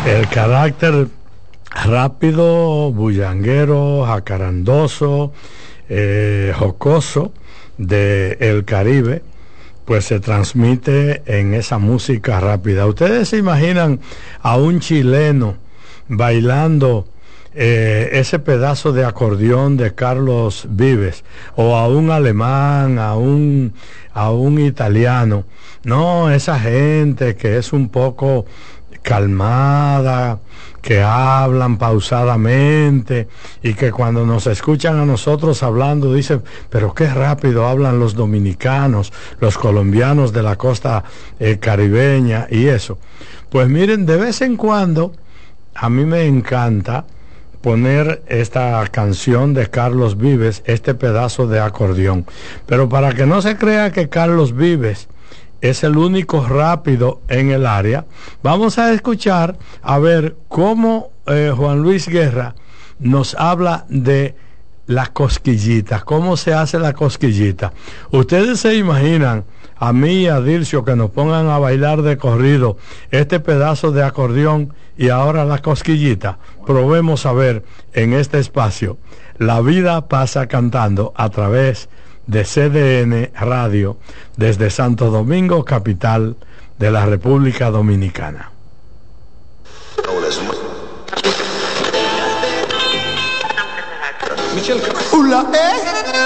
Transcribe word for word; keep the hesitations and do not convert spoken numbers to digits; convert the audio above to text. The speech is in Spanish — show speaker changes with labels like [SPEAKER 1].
[SPEAKER 1] El carácter rápido, bullanguero, jacarandoso, eh, jocoso de el Caribe, pues se transmite en esa música rápida. Ustedes se imaginan a un chileno bailando eh, ese pedazo de acordeón de Carlos Vives, o a un alemán, a un a un italiano. No, esa gente que es un poco calmada, que hablan pausadamente y que cuando nos escuchan a nosotros hablando dicen, pero qué rápido hablan los dominicanos, los colombianos de la costa eh, caribeña y eso. Pues miren, de vez en cuando a mí me encanta poner esta canción de Carlos Vives, este pedazo de acordeón, pero para que no se crea que Carlos Vives es el único rápido en el área, vamos a escuchar a ver cómo eh, Juan Luis Guerra nos habla de las cosquillitas, cómo se hace la cosquillita. Ustedes se imaginan a mí y a Dilcio que nos pongan a bailar de corrido este pedazo de acordeón y ahora la cosquillita. Probemos a ver en este espacio. La vida pasa cantando a través de C D N Radio desde Santo Domingo, capital de la República Dominicana.
[SPEAKER 2] Michelle, hola, ¿eh?